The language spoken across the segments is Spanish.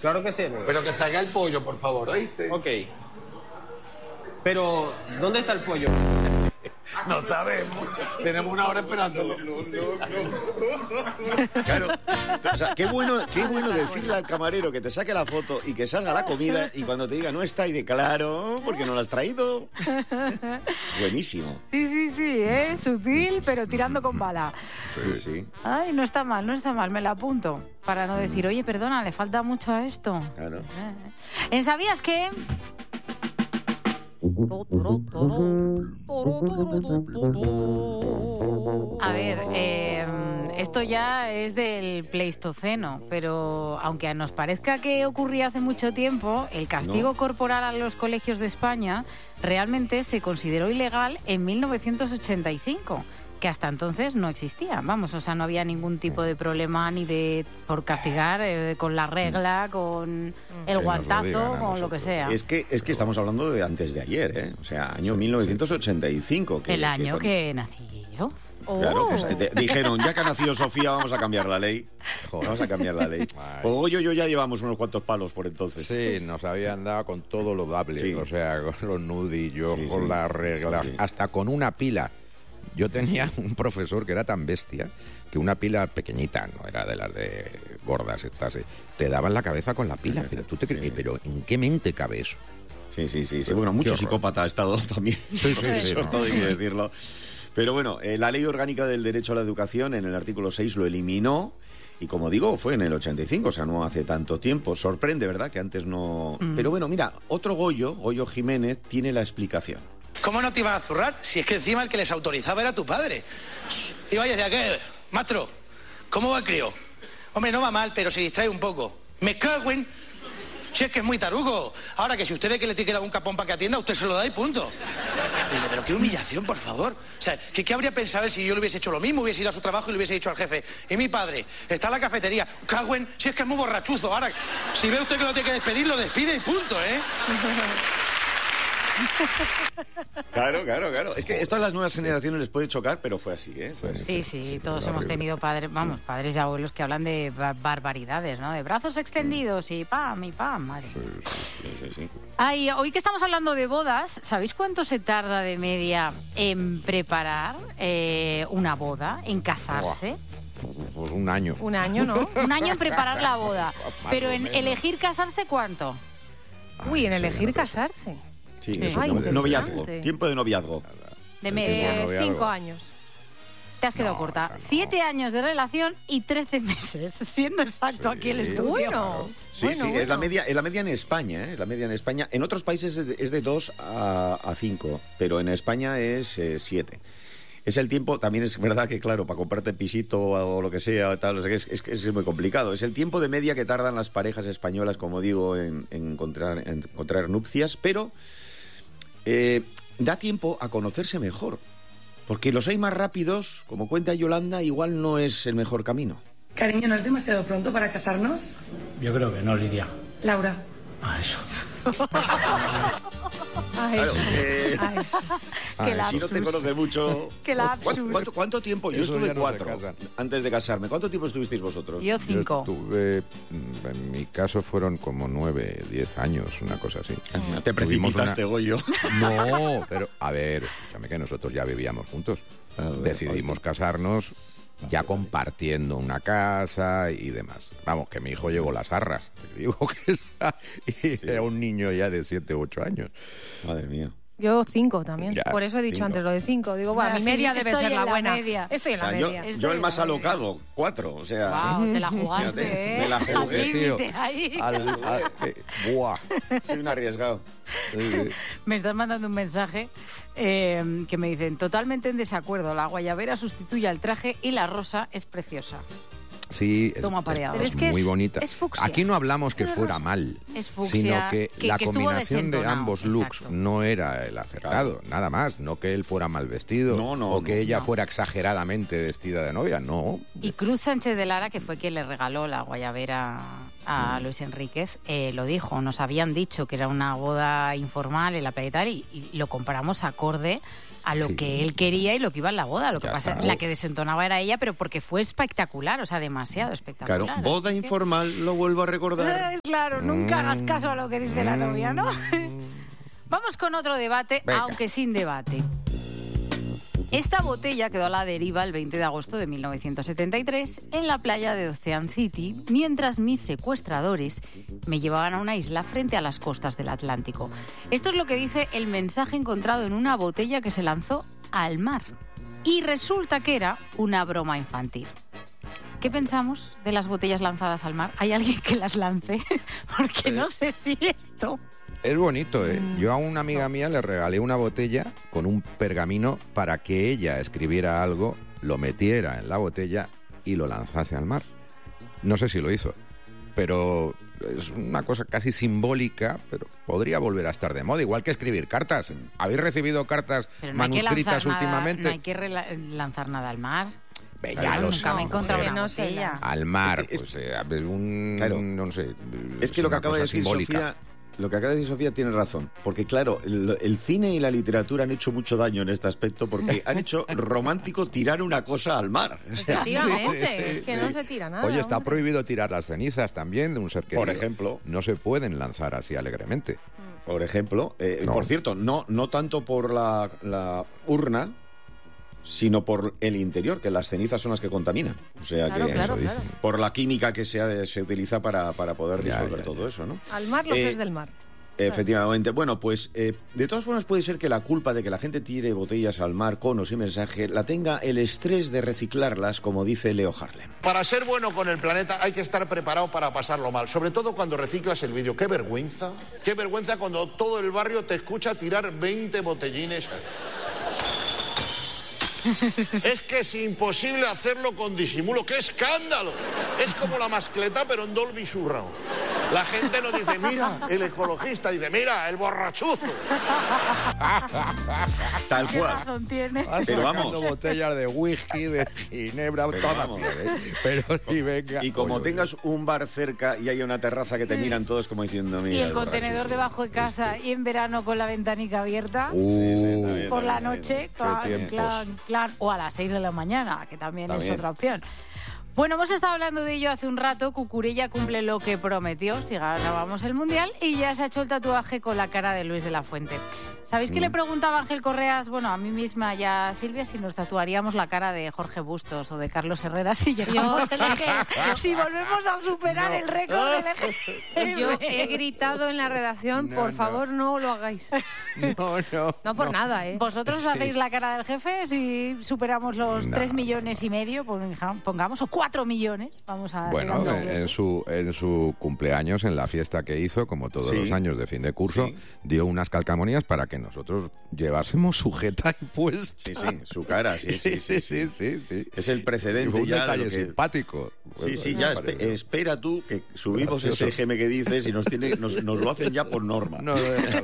Claro que sirve. Pero que salga el pollo, por favor, ¿oíste? Ok. Pero, ¿dónde está el pollo? No sabemos. Tenemos una hora esperándolo. Claro. O sea, qué bueno decirle al camarero que te saque la foto y que salga la comida y cuando te diga no está y de claro, porque no la has traído. Buenísimo. Sí, sutil, pero tirando con bala. Sí. Ay, no está mal, me la apunto. Para no decir, oye, perdona, le falta mucho a esto. Claro. ¿En sabías qué? A ver, esto ya es del Pleistoceno, pero aunque nos parezca que ocurría hace mucho tiempo, el castigo corporal a los colegios de España realmente se consideró ilegal en 1985. Que hasta entonces no existía, vamos, o sea, no había ningún tipo de problema ni por castigar con la regla, con el guantazo, con lo que sea. Es que estamos hablando de antes de ayer, ¿eh? O sea, año 1985. El año que nací yo. Claro, pues dijeron, ya que ha nacido Sofía, vamos a cambiar la ley. Vamos a cambiar la ley. O yo ya llevamos unos cuantos palos por entonces. Sí, nos habían dado con todo lo dable, o sea, con los nudillos, con las reglas, hasta con una pila. Yo tenía un profesor que era tan bestia que una pila pequeñita, no era de las de gordas estas, te daba en la cabeza con la pila. Pero tú te crees, pero ¿en qué mente cabe eso? Sí. Bueno, mucho psicópata ha estado también. Sí, todo hay que decirlo. Pero bueno, la Ley Orgánica del Derecho a la Educación en el artículo 6 lo eliminó. Y como digo, fue en el 85, o sea, no hace tanto tiempo. Sorprende, ¿verdad?, que antes no... Pero bueno, mira, otro Goyo Jiménez, tiene la explicación. ¿Cómo no te iban a zurrar? Si es que encima el que les autorizaba era tu padre. Y vaya, decía, ¿qué? Maestro, ¿cómo va el crío? Hombre, no va mal, pero se distrae un poco. Me cago en... Si es que es muy tarugo. Ahora que si usted ve que le tiene que dar un capón para que atienda, usted se lo da y punto. Dice, pero qué humillación, por favor. O sea, ¿qué habría pensado él si yo le hubiese hecho lo mismo? Hubiese ido a su trabajo y le hubiese dicho al jefe, y mi padre, está en la cafetería. Cago en... Si es que es muy borrachuzo. Ahora, si ve usted que lo tiene que despedir, lo despide y punto, ¿eh? Claro. Es que esto a las nuevas generaciones les puede chocar, pero fue así, ¿eh? Sí, todos hemos tenido padres y abuelos que hablan de barbaridades, ¿no? De brazos extendidos y pam, madre. Sí. Ay, hoy que estamos hablando de bodas, ¿sabéis cuánto se tarda de media en preparar una boda, en casarse? Pues un año. Un año, ¿no? Un año en preparar la boda. Pero en elegir casarse, ¿cuánto? Uy, en elegir casarse. Sí, noviazgo, tiempo de noviazgo. De media. 5 años. Te has quedado corta. 7 años de relación y 13 meses, siendo exacto aquí el estudio. Bueno. Sí, es la media en España, ¿eh? La media en España. En otros países es de 2 a 5, pero en España es 7. Es el tiempo, también es verdad que, claro, para comprarte pisito o lo que sea, tal, o sea, es muy complicado. Es el tiempo de media que tardan las parejas españolas, como digo, en encontrar nupcias, pero da tiempo a conocerse mejor. Porque los hay más rápidos, como cuenta Yolanda, igual no es el mejor camino. Cariño, ¿no es demasiado pronto para casarnos? Yo creo que no, Lidia. Laura. Eso. Claro, si no te conoces mucho... ¿Cuánto tiempo? Yo estuve 4 antes de casarme. ¿Cuánto tiempo estuvisteis vosotros? Yo 5. En mi caso fueron como 9, 10 años, una cosa así. Te precipitaste, Goyo. No, pero a ver, escúchame, que nosotros ya vivíamos juntos. Decidimos casarnos ya compartiendo una casa y demás. Vamos, que mi hijo llegó las arras. Te digo que era un niño ya de 7 u 8 años. Madre mía. Yo 5 también. Ya, por eso he dicho 5. antes lo de 5. Digo, bueno, mi media debe ser la buena. Estoy en la media. Yo el más alocado, 4. O sea, wow, te la jugaste, me la jugué, tío. Buah, soy un arriesgado. Me están mandando un mensaje que me dicen, totalmente en desacuerdo, la guayabera sustituye al traje y la rosa es preciosa. Sí, Toma pareado. es muy bonita. Es fucsia. Aquí no hablamos que fuera mal, es fucsia, sino que la combinación de ambos looks exacto. no era el acertado, nada más. No que él fuera mal vestido o que ella fuera exageradamente vestida de novia, no. Y Cruz Sánchez de Lara, que fue quien le regaló la guayabera a Luis Enríquez, lo dijo. Nos habían dicho que era una boda informal en la playa y tal, y lo comparamos acorde a lo que él quería y lo que iba en la boda. Lo que pasa, la que desentonaba era ella, pero porque fue espectacular, o sea, demasiado espectacular. Claro, boda informal, lo vuelvo a recordar. Claro, nunca hagas caso a lo que dice la novia, ¿no? Vamos con otro debate, aunque sin debate. Esta botella quedó a la deriva el 20 de agosto de 1973 en la playa de Ocean City, mientras mis secuestradores me llevaban a una isla frente a las costas del Atlántico. Esto es lo que dice el mensaje encontrado en una botella que se lanzó al mar. Y resulta que era una broma infantil. ¿Qué pensamos de las botellas lanzadas al mar? ¿Hay alguien que las lance? Porque no sé si esto... Es bonito, ¿eh? Yo a una amiga mía le regalé una botella con un pergamino para que ella escribiera algo, lo metiera en la botella y lo lanzase al mar. No sé si lo hizo, pero es una cosa casi simbólica, pero podría volver a estar de moda, igual que escribir cartas. ¿Habéis recibido cartas manuscritas últimamente? No hay que lanzar nada al mar. Ya lo nunca me he encontrado una botella. Al mar, no sé. Es que lo que acaba de decir Sofía... Lo que acaba de decir Sofía tiene razón, porque claro, el cine y la literatura han hecho mucho daño en este aspecto porque han hecho romántico tirar una cosa al mar. Efectivamente, es que no se tira nada. Oye, está prohibido tirar las cenizas también de un ser querido. Por ejemplo. No se pueden lanzar así alegremente. Por ejemplo, no. Por cierto, no tanto por la urna, sino por el interior, que las cenizas son las que contaminan. O sea, claro. Por la química que se utiliza para poder disolver todo eso, ¿no? Al mar lo que es del mar. Efectivamente. Bueno, pues de todas formas puede ser que la culpa de que la gente tire botellas al mar con o sin mensaje la tenga el estrés de reciclarlas, como dice Leo Harlem. Para ser bueno con el planeta hay que estar preparado para pasarlo mal, sobre todo cuando reciclas el vidrio. ¡Qué vergüenza! ¡Qué vergüenza cuando todo el barrio te escucha tirar 20 botellines! Es que es imposible hacerlo con disimulo. ¡Qué escándalo! Es como la mascleta, pero en Dolby Surround. La gente no dice, mira, el ecologista, dice, mira, el borrachuzo. Tal cual. Razón tiene. Pero vamos. Botellas de whisky, de ginebra, todas. Pero sí, venga. Y como tengas un bar cerca y haya una terraza que te miran todos como diciendo, mira. Y el contenedor debajo de casa y en verano con la ventanica abierta. Por la noche, claro, o a las 6 de la mañana, que también es otra opción. Bueno, hemos estado hablando de ello hace un rato. Cucurella cumple lo que prometió si ganábamos el Mundial y ya se ha hecho el tatuaje con la cara de Luis de la Fuente. ¿Sabéis que le preguntaba a Ángel Correas, bueno, a mí misma y a Silvia, si nos tatuaríamos la cara de Jorge Bustos o de Carlos Herrera si llegamos al eje, si volvemos a superar el récord del eje? Yo he gritado en la redacción, por favor, no lo hagáis. No por nada, ¿eh? ¿Vosotros hacéis la cara del jefe si superamos los 3,5 millones, pongamos, o 4 millones? Vamos a bueno, en su cumpleaños, en la fiesta que hizo, como todos los años de fin de curso, dio unas calcamonías para que nosotros llevásemos sujeta y puesta. Sí, su cara, sí. Es el precedente. Un detalle simpático. Sí, ya espera tú que subimos ese GM que dices y nos lo hacen ya por norma. No,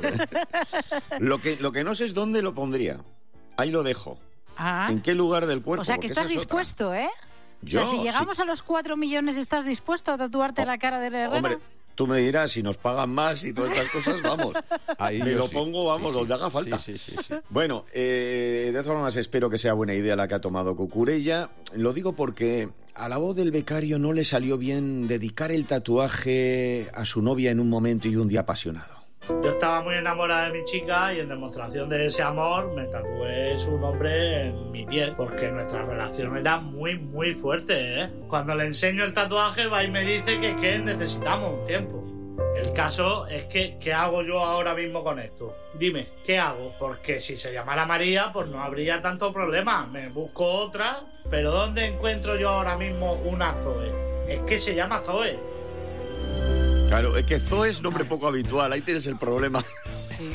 Lo que no sé es dónde lo pondría. Ahí lo dejo. ¿En qué lugar del cuerpo? O sea, que estás dispuesto, ¿eh? O sea, si llegamos a los 4 millones, ¿estás dispuesto a tatuarte la cara de Herrera? Hombre, tú me dirás, si nos pagan más y todas estas cosas, vamos. Ahí me lo pongo, vamos, donde haga falta. Sí. Bueno, de todas formas, espero que sea buena idea la que ha tomado Cucurella. Lo digo porque a la voz del becario no le salió bien dedicar el tatuaje a su novia en un momento y un día apasionado. Yo estaba muy enamorada de mi chica y en demostración de ese amor me tatué su nombre en mi piel porque nuestra relación era muy, muy fuerte, ¿eh? Cuando le enseño el tatuaje va y me dice que necesitamos un tiempo. El caso es que, ¿qué hago yo ahora mismo con esto? Dime, ¿qué hago? Porque si se llamara María, pues no habría tanto problema. Me busco otra, pero ¿dónde encuentro yo ahora mismo una Zoe? Es que se llama Zoe. Claro, es que Zoe es nombre poco habitual, ahí tienes el problema. Sí.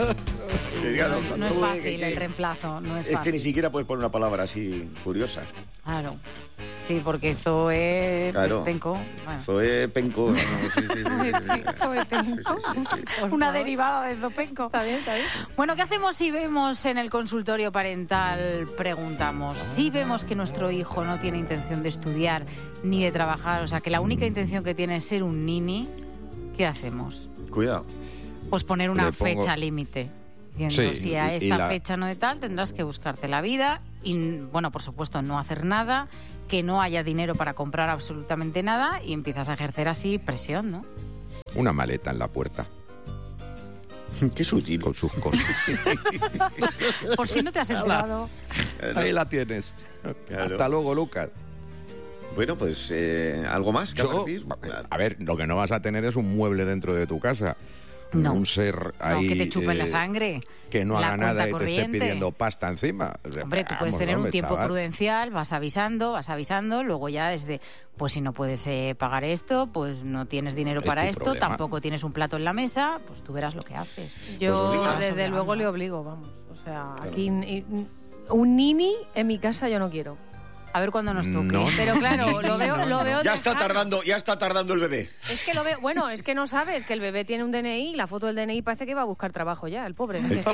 No es fácil el reemplazo, no es fácil. Es que ni siquiera puedes poner una palabra así curiosa. Claro. Sí, porque Zoe Claro. Penco. Bueno. Zoe Penco. No, sí. Zoe Penco. Una derivada de Zopenco. Está bien. Bueno, ¿qué hacemos si vemos en el consultorio parental? Preguntamos. Si vemos que nuestro hijo no tiene intención de estudiar ni de trabajar, o sea, que la única intención que tiene es ser un nini, ¿qué hacemos? Cuidado. Pues poner una Le pongo- fecha límite. Diciendo, Sí, si a y esta la- fecha no de tal, tendrás que buscarte la vida y, bueno, por supuesto, no hacer nada, que no haya dinero para comprar absolutamente nada y empiezas a ejercer así presión, ¿no? Una maleta en la puerta. Qué sutil. Con sus cosas. Por si no te has enterado. Ahí la tienes. Claro. Hasta luego, Lucas. Bueno, pues ¿algo más que Yo- advertir? a ver, lo que no vas a tener es un mueble dentro de tu casa. No. Un ser ahí... No, que te chupen la sangre. Que no la haga nada y cuenta te esté corriente. pidiendo pasta encima. Hombre, tú puedes Vamos, tener un hombre, tiempo chaval. prudencial, vas avisando, luego ya desde, pues si no puedes pagar esto, pues no tienes dinero Es para tu esto, problema. tampoco tienes un plato en la mesa, pues tú verás lo que haces. Yo, os digo una desde cosa. luego, le obligo, vamos. O sea, aquí un nini en mi casa yo no quiero. A ver cuándo nos toque. No. Pero claro, lo veo Ya está lejano. tardando el bebé. Es que lo veo, bueno, es que no sabes que el bebé tiene un DNI y la foto del DNI parece que va a buscar trabajo ya, el pobre. Es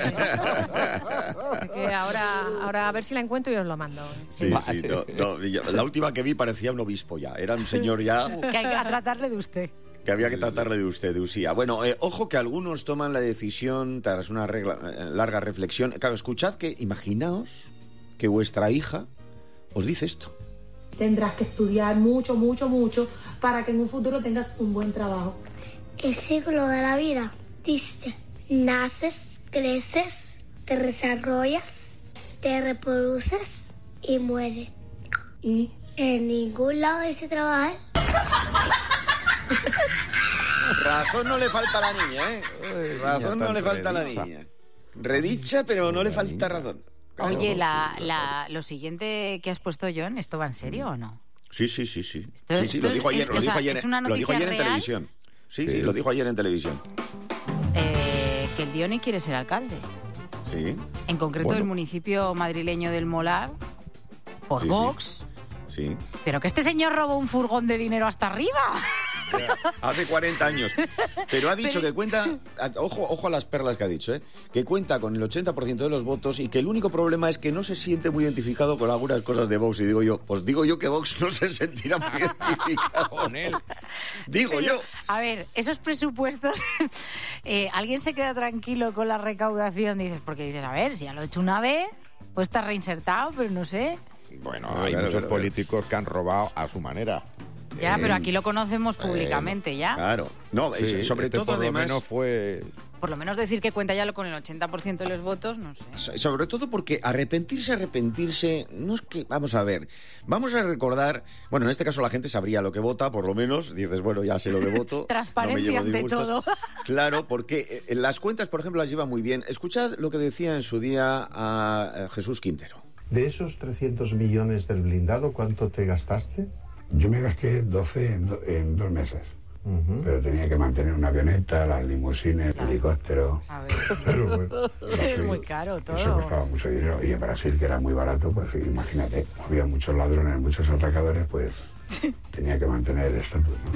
que ahora a ver si la encuentro y os lo mando. Sí. La última que vi parecía un obispo ya. Era un señor ya Que hay que tratarle de usted. que había que tratarle de usted, de Usía. Bueno, ojo que algunos toman la decisión tras una larga reflexión. Claro, escuchad que, imaginaos que vuestra hija os dice esto. Tendrás que estudiar mucho para que en un futuro tengas un buen trabajo. El ciclo de la vida dice, naces, creces, te desarrollas, te reproduces y mueres. Y En ningún lado dice trabajar. Razón no le falta a la niña, ¿eh? Razón no le falta a la niña. Redicha, pero no le falta razón. Oye, lo siguiente que has puesto, John, ¿esto va en serio o no? Sí. Esto Lo dijo ayer, ¿es una lo dijo noticia ayer en real? televisión. Sí, lo dijo ayer en televisión. Que el Dioni quiere ser alcalde. Sí. En concreto Bueno. el municipio madrileño del Molar, por Sí, Vox. Sí. Pero que este señor robó un furgón de dinero hasta arriba. Hace 40 años. Pero ha dicho Pero- que cuenta, ojo a las perlas que ha dicho, que cuenta con el 80% de los votos y que el único problema es que no se siente muy identificado con algunas cosas de Vox. Y digo yo que Vox no se sentirá muy identificado con él. Digo Pero, yo. A ver, esos presupuestos, ¿alguien se queda tranquilo con la recaudación? Dices, porque dices, a ver, si ya lo he hecho una vez, pues está reinsertado, pero no sé. Bueno, Claro, hay claro, muchos claro. políticos que han robado a su manera. Ya, pero aquí lo conocemos públicamente ya. Claro. No, Sí, sobre todo por además... lo menos fue... Por lo menos decir que cuenta ya con el 80% de los votos, no sé. Sobre todo porque arrepentirse, no es que... Vamos a ver, vamos a recordar... Bueno, en este caso la gente sabría lo que vota, por lo menos. Dices, bueno, ya sé lo que voto. Transparencia no me llevo ante disgustos. todo. Claro, porque las cuentas, por ejemplo, las lleva muy bien. Escuchad lo que decía en su día a Jesús Quintero. De esos 300 millones del blindado, ¿cuánto te gastaste? Yo me gasté 12 en 2 meses. Pero tenía que mantener una avioneta, las limusines, el helicóptero. A ver. Claro, pues, Es muy caro todo. Eso costaba mucho dinero. Y en Brasil, que era muy barato, pues imagínate, había muchos ladrones, muchos atracadores, pues tenía que mantener el estatus, ¿no?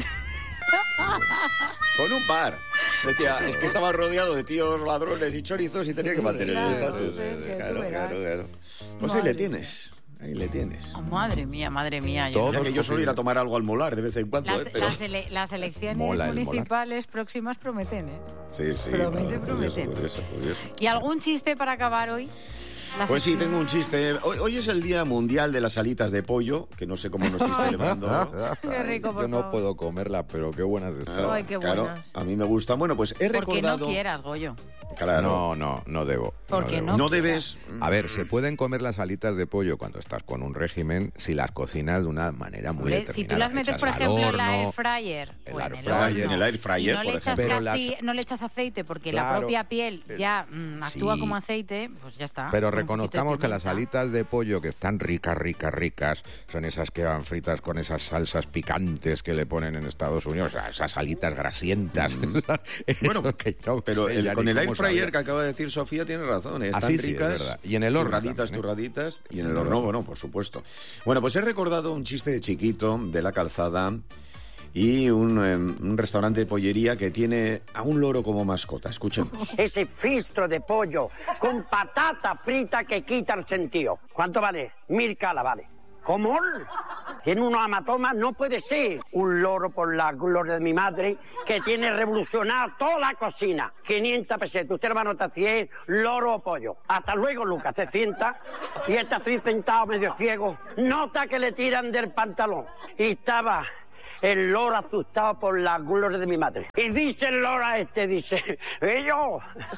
Con un par. Decía, es que estaba rodeado de tíos ladrones y chorizos y tenía que mantener el estatus. Claro. Pues ahí le tienes. Ahí le tienes. Oh, madre mía. Todo que yo suelo ir a tomar algo al Molar de vez en cuando, pero... Las elecciones Mola el municipales próximas prometen, ¿eh? Sí. Promete. Curioso. ¿Y algún chiste para acabar hoy? Pues sí, tengo un chiste. Hoy es el Día Mundial de las alitas de pollo, que no sé cómo nos estoy celebrando. Qué rico, por Yo no favor. puedo comerla, pero qué buenas están. Ay, qué Claro, buenas. a mí me gustan. Bueno, pues he Porque recordado... no quieras, Goyo. Claro. No debo. Porque debo. No debes... A ver, se pueden comer las alitas de pollo cuando estás con un régimen si las cocinas de una manera muy Hombre, determinada. si tú las metes, Echas por al ejemplo, en la horno, air fryer el o air en el fryer, horno, en el air fryer, y no le por echas ejemplo. no le echas aceite porque la Claro. propia piel ya actúa Sí. como aceite, pues ya está. Pero Pues reconozcamos que las alitas de pollo que están ricas, son esas que van fritas con esas salsas picantes que le ponen en Estados Unidos, esas alitas grasientas. Bueno, pero con el air fryer que acaba de decir Sofía tiene razón, están ricas. Sí, es verdad. Y en el horno turraditas, y en el horno, bueno, por supuesto. Bueno, pues he recordado un chiste de chiquito de la Calzada y un restaurante de pollería que tiene a un loro como mascota. Escuchemos. Ese fistro de pollo con patata frita que quita el sentido. ¿Cuánto vale? 1.000 calas vale. ¿Cómo? Tiene unos hematomas, no puede ser. Un loro, por la gloria de mi madre, que tiene revolucionado toda la cocina. 500 pesetas. Usted lo va a notar si es loro o pollo. Hasta luego, Lucas. Se sienta y está así sentado medio ciego. Nota que le tiran del pantalón. Y estaba el loro asustado por la gloria de mi madre. Y dice el loro a dice, yo,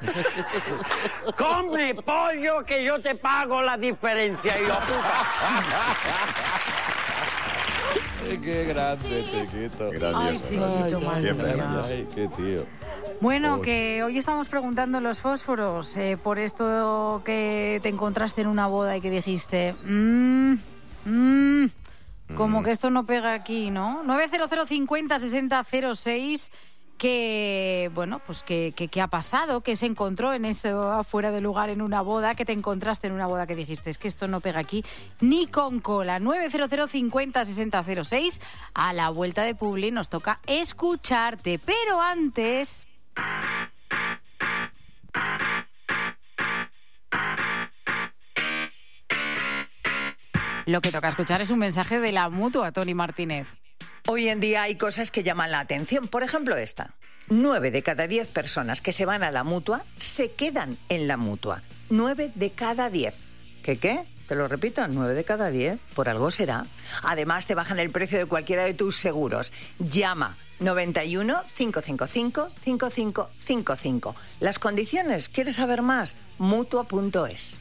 come pollo que yo te pago la diferencia. Y yo, puta. Qué grande, chiquito. Ay, chiquito, Ay, qué tío. Bueno, que hoy estamos preguntando los fósforos por esto que te encontraste en una boda y que dijiste... Como que esto no pega aquí, ¿no? 900506006, que, bueno, pues que ha pasado, que se encontró en eso afuera de lugar en una boda, que te encontraste en una boda que dijiste, es que esto no pega aquí ni con cola. 900506006, a la vuelta de Publi nos toca escucharte, pero antes... Lo que toca escuchar es un mensaje de la Mutua, Tony Martínez. Hoy en día hay cosas que llaman la atención. Por ejemplo, esta. 9 de cada 10 personas que se van a la Mutua se quedan en la Mutua. 9 de cada 10. ¿Qué? Te lo repito, 9 de cada 10. Por algo será. Además, te bajan el precio de cualquiera de tus seguros. Llama 91 555 5555. Las condiciones, ¿quieres saber más? Mutua.es.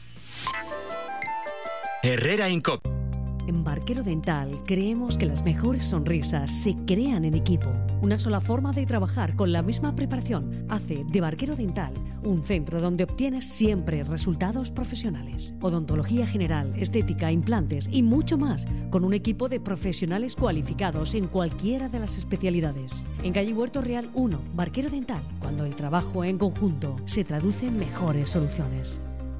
Herrera Incope. En Barquero Dental creemos que las mejores sonrisas se crean en equipo. Una sola forma de trabajar con la misma preparación hace de Barquero Dental un centro donde obtienes siempre resultados profesionales. Odontología general, estética, implantes y mucho más, con un equipo de profesionales cualificados en cualquiera de las especialidades. En calle Huerto Real 1, Barquero Dental, cuando el trabajo en conjunto se traduce en mejores soluciones.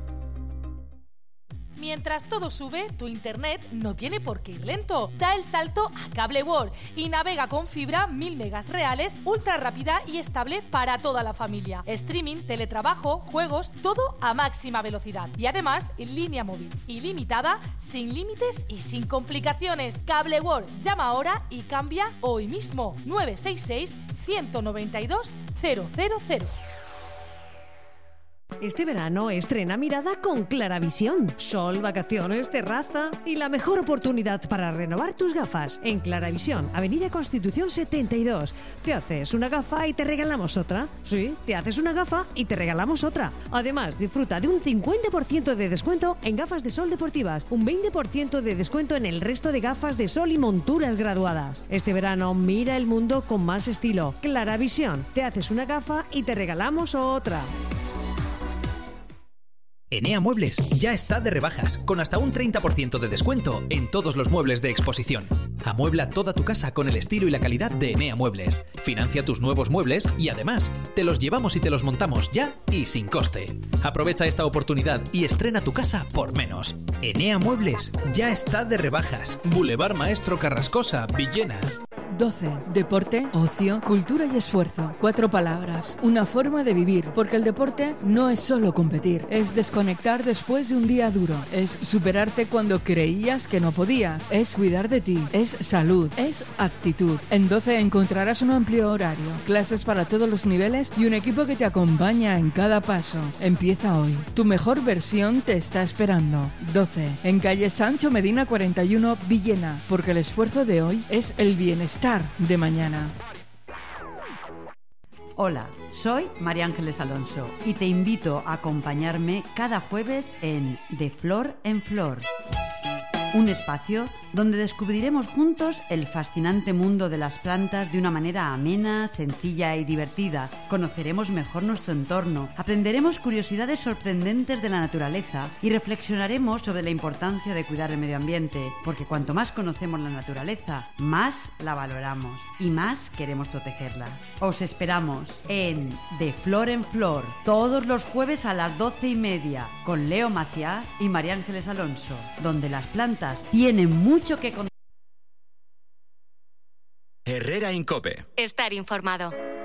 Mientras todo sube, tu internet no tiene por qué ir lento. Da el salto a Cable World y navega con fibra 1000 megas reales, ultra rápida y estable para toda la familia. Streaming, teletrabajo, juegos, todo a máxima velocidad. Y además, en línea móvil ilimitada, sin límites y sin complicaciones. Cable World, llama ahora y cambia hoy mismo. 966 192 000. Este verano estrena mirada con Claravisión. Sol, vacaciones, terraza y la mejor oportunidad para renovar tus gafas. En Claravisión, Avenida Constitución 72. Te haces una gafa y te regalamos otra. Sí, te haces una gafa y te regalamos otra. Además, disfruta de un 50% de descuento en gafas de sol deportivas, un 20% de descuento en el resto de gafas de sol y monturas graduadas. Este verano mira el mundo con más estilo. Claravisión, te haces una gafa y te regalamos otra. Enea Muebles ya está de rebajas, con hasta un 30% de descuento en todos los muebles de exposición. Amuebla toda tu casa con el estilo y la calidad de Enea Muebles. Financia tus nuevos muebles y además, te los llevamos y te los montamos ya y sin coste. Aprovecha esta oportunidad y estrena tu casa por menos. Enea Muebles ya está de rebajas. Boulevard Maestro Carrascosa, Villena. 12. Deporte, ocio, cultura y esfuerzo. 4 palabras. Una forma de vivir, porque el deporte no es solo competir, es desconectar después de un día duro, es superarte cuando creías que no podías, es cuidar de ti, es salud, es actitud. En 12 encontrarás un amplio horario, clases para todos los niveles y un equipo que te acompaña en cada paso. Empieza hoy. Tu mejor versión te está esperando. 12. En calle Sancho Medina 41, Villena, porque el esfuerzo de hoy es el bienestar de mañana. Hola, soy María Ángeles Alonso y te invito a acompañarme cada jueves en De Flor en Flor. Un espacio donde descubriremos juntos el fascinante mundo de las plantas de una manera amena, sencilla y divertida. Conoceremos mejor nuestro entorno, aprenderemos curiosidades sorprendentes de la naturaleza y reflexionaremos sobre la importancia de cuidar el medio ambiente, porque cuanto más conocemos la naturaleza, más la valoramos y más queremos protegerla. Os esperamos en De Flor en Flor, todos los jueves a las 12:30, con Leo Maciá y María Ángeles Alonso, donde las plantas tienen mucho que contar. Herrera Incope. Estar informado.